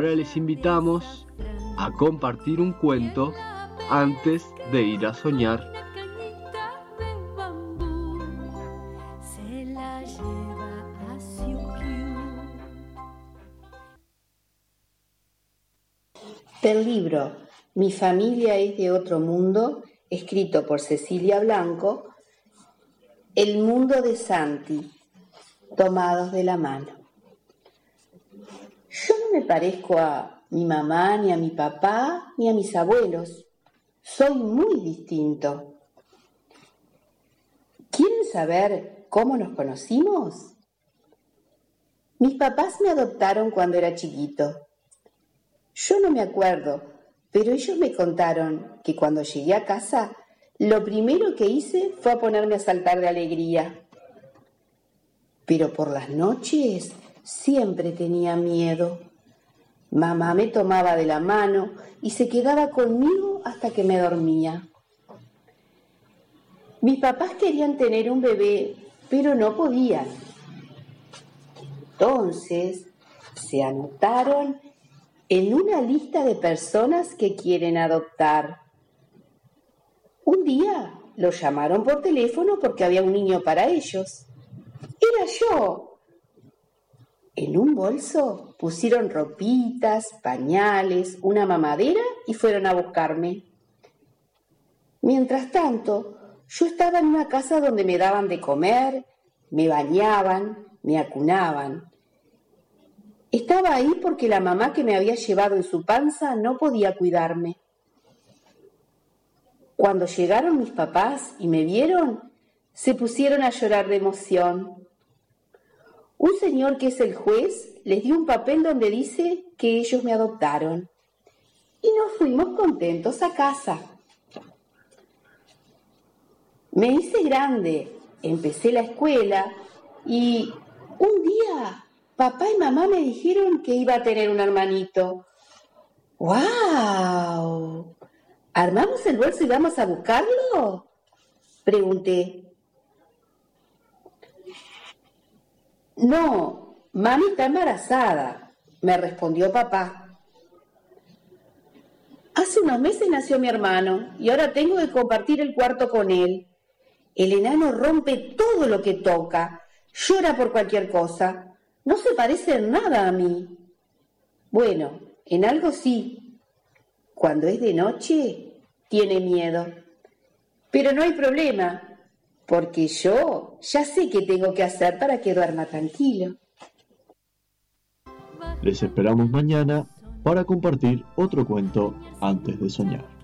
Ahora les invitamos a compartir un cuento antes de ir a soñar. Del libro Mi familia es de otro mundo, escrito por Cecilia Blanco, El mundo de Santi, tomados de la mano. Yo no me parezco a mi mamá, ni a mi papá, ni a mis abuelos. Soy muy distinto. ¿Quieren saber cómo nos conocimos? Mis papás me adoptaron cuando era chiquito. Yo no me acuerdo, pero ellos me contaron que cuando llegué a casa, lo primero que hice fue ponerme a saltar de alegría. Pero por las noches siempre tenía miedo. Mamá me tomaba de la mano y se quedaba conmigo hasta que me dormía. Mis papás querían tener un bebé, pero no podían. Entonces se anotaron en una lista de personas que quieren adoptar. Un día los llamaron por teléfono porque había un niño para ellos. ¡Era yo! En un bolso pusieron ropitas, pañales, una mamadera y fueron a buscarme. Mientras tanto, yo estaba en una casa donde me daban de comer, me bañaban, me acunaban. Estaba ahí porque la mamá que me había llevado en su panza no podía cuidarme. Cuando llegaron mis papás y me vieron, se pusieron a llorar de emoción. Un señor que es el juez les dio un papel donde dice que ellos me adoptaron. Y nos fuimos contentos a casa. Me hice grande, empecé la escuela y un día papá y mamá me dijeron que iba a tener un hermanito. ¡Guau! ¿Armamos el bolso y vamos a buscarlo?, pregunté. No, mami está embarazada, me respondió papá. Hace unos meses nació mi hermano y ahora tengo que compartir el cuarto con él. El enano rompe todo lo que toca, llora por cualquier cosa. No se parece en nada a mí. Bueno, en algo sí. Cuando es de noche, tiene miedo. Pero no hay problema, porque yo ya sé qué tengo que hacer para que duerma tranquilo. Les esperamos mañana para compartir otro cuento antes de soñar.